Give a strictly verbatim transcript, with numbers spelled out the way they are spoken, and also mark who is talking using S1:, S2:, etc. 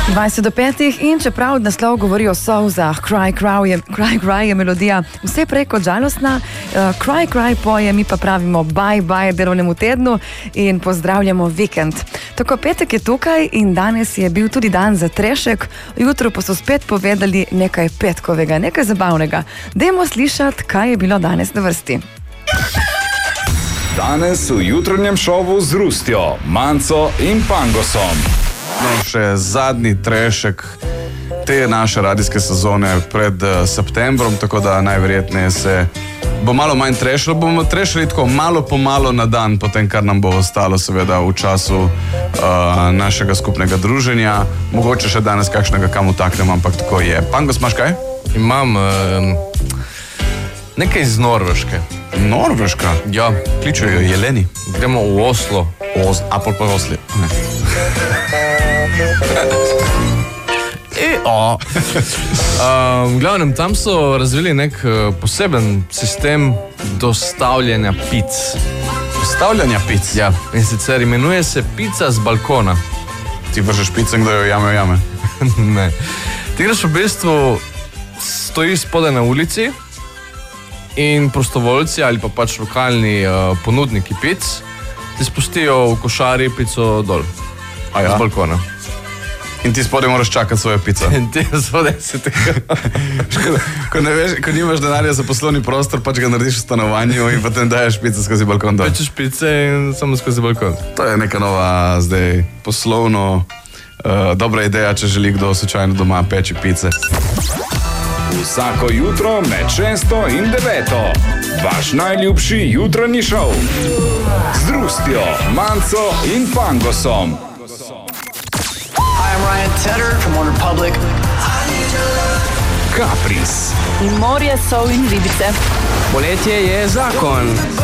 S1: dvajset do petih in čeprav naslov govori o solzah, Cry Cry je, cry, cry je melodija vse prej kot žalostna, uh, Cry Cry poje, mi pa pravimo bye bye delovnemu tednu in pozdravljamo vikend. Tako petek je tukaj in danes je bil tudi dan za trešek, jutro pa so spet povedali nekaj petkovega, nekaj zabavnega. Dajmo slišati, kaj je bilo danes na vrsti.
S2: Danes v jutranjem šovu z Rustjo, Manco in Pangosom.
S3: No, še zadnji trešek te naše radijske sezone pred uh, septembrom, tako da najverjetneje se bo malo manj trešilo. Bomo trešili tako malo po malo na dan, potem kar nam bo ostalo seveda v času uh, našega skupnega druženja. Mogoče še danes kakšnega kam utaknem, ampak tako je. Pangos, imaš kaj?
S4: Imam um, nekaj iz Norveške.
S3: Norveška?
S4: Ja.
S3: Kličejo jeleni.
S4: Gremo v Oslo.
S3: Oz, Apple pa Osli. Ne.
S4: E, o. um, glavnem, tam so razvili nek uh, poseben sistem dostavljanja pic.
S3: Dostavljanja pic?
S4: Ja, in sicer imenuje se pica z balkona.
S3: Ti vržeš pico in kdo jo jame, jame?
S4: Ne. Ti greš v bistvu, stojiš spodaj na ulici in prostovoljci ali pa pač lokalni uh, ponudniki pic ti spustijo v košari pico dol.
S3: A ja?
S4: Z balkona.
S3: In ti spodaj moraš čakati svojo pico.
S4: In ti spodaj se tega.
S3: ko, ne veš, ko nimaš denarja za poslovni prostor, pač ga narediš v stanovanju in potem daješ pico skozi balkon dol.
S4: Pečeš pice in samo skozi balkon.
S3: To je neka nova zdaj poslovno uh, dobra ideja, če želi kdo slučajno doma peči pice.
S2: Vsako jutro med šesto in deveto. Vaš najljubši jutranji šov. Z Rustjo, Manco in Pangosom.
S5: Hi, I'm Ryan Tedder from One Republic.
S2: Kapris.
S6: In morje, sol in ribice.
S7: Poletje je zakon.